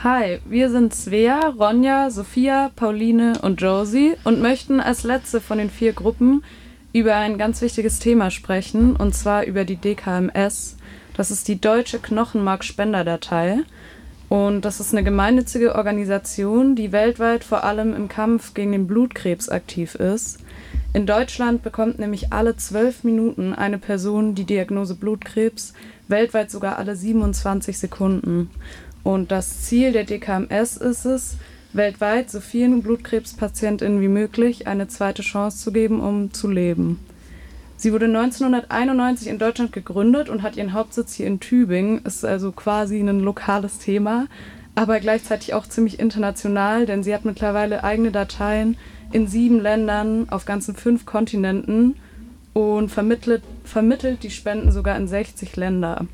Hi, wir sind Svea, Ronja, Sophia, Pauline und Josie und möchten als letzte von den 4 Gruppen über ein ganz wichtiges Thema sprechen, und zwar über die DKMS. Das ist die Deutsche Knochenmarkspenderdatei. Und das ist eine gemeinnützige Organisation, die weltweit vor allem im Kampf gegen den Blutkrebs aktiv ist. In Deutschland bekommt nämlich alle 12 Minuten eine Person die Diagnose Blutkrebs, weltweit sogar alle 27 Sekunden. Und das Ziel der DKMS ist es, weltweit so vielen BlutkrebspatientInnen wie möglich eine zweite Chance zu geben, um zu leben. Sie wurde 1991 in Deutschland gegründet und hat ihren Hauptsitz hier in Tübingen, ist also quasi ein lokales Thema, aber gleichzeitig auch ziemlich international, denn sie hat mittlerweile eigene Dateien in 7 Ländern auf ganzen 5 Kontinenten und vermittelt die Spenden sogar in 60 Länder.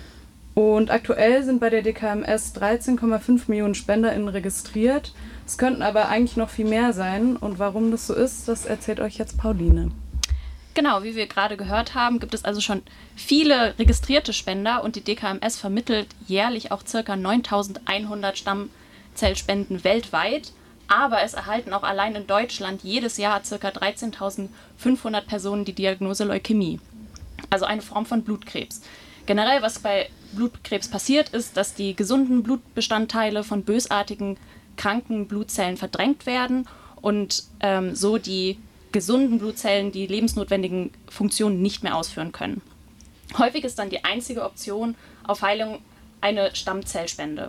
Und aktuell sind bei der DKMS 13,5 Millionen SpenderInnen registriert. Es könnten aber eigentlich noch viel mehr sein. Und warum das so ist, das erzählt euch jetzt Pauline. Genau, wie wir gerade gehört haben, gibt es also schon viele registrierte Spender und die DKMS vermittelt jährlich auch ca. 9.100 Stammzellspenden weltweit. Aber es erhalten auch allein in Deutschland jedes Jahr ca. 13.500 Personen die Diagnose Leukämie, also eine Form von Blutkrebs. Generell, was bei Blutkrebs passiert, ist, dass die gesunden Blutbestandteile von bösartigen, kranken Blutzellen verdrängt werden und so die gesunden Blutzellen die lebensnotwendigen Funktionen nicht mehr ausführen können. Häufig ist dann die einzige Option auf Heilung eine Stammzellspende,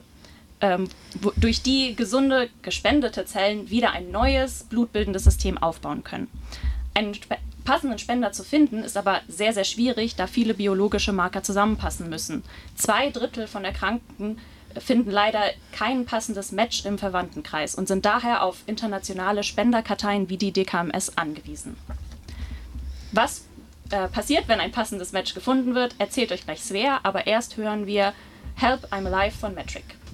durch die gesunde, gespendete Zellen wieder ein neues, blutbildendes System aufbauen können. Einen passenden Spender zu finden, ist aber sehr, sehr schwierig, da viele biologische Marker zusammenpassen müssen. 2/3 von Erkrankten finden leider kein passendes Match im Verwandtenkreis und sind daher auf internationale Spenderkarteien wie die DKMS angewiesen. Was passiert, wenn ein passendes Match gefunden wird, erzählt euch gleich Svea, aber erst hören wir Help, I'm Alive von Metric.